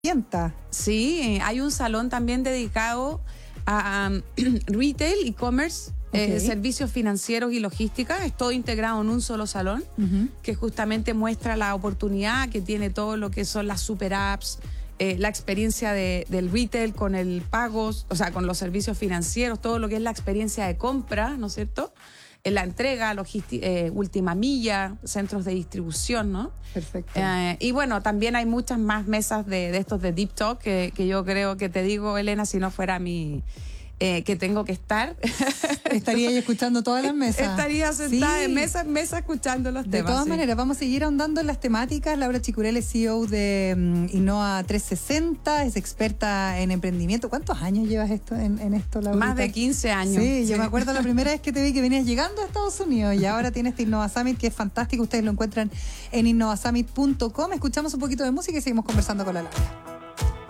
Sí, hay un salón también dedicado a retail, e-commerce, servicios financieros y logística. Es todo integrado en un solo salón, que justamente muestra la oportunidad que tiene todo lo que son las super apps, la experiencia del retail con el pagos, o sea, con los servicios financieros, todo lo que es la experiencia de compra, ¿no es cierto? La entrega, última milla, centros de distribución, ¿no? Perfecto. Y bueno, también hay muchas más mesas de estos de Deep Talk que yo creo que te digo, Elena, si no fuera que tengo que estar. Estaría ahí escuchando todas las mesas. Estaría sentada de mesa en mesa escuchando los temas. De todas maneras, vamos a seguir ahondando en las temáticas. Laura Chicurel es CEO de Innova 360, es experta en emprendimiento. ¿Cuántos años llevas en esto, Laura? Más de 15 años. Sí, yo me acuerdo la primera vez que te vi que venías llegando a Estados Unidos y ahora tienes este Innova Summit que es fantástico. Ustedes lo encuentran en innovasummit.com. Escuchamos un poquito de música y seguimos conversando con la Laura.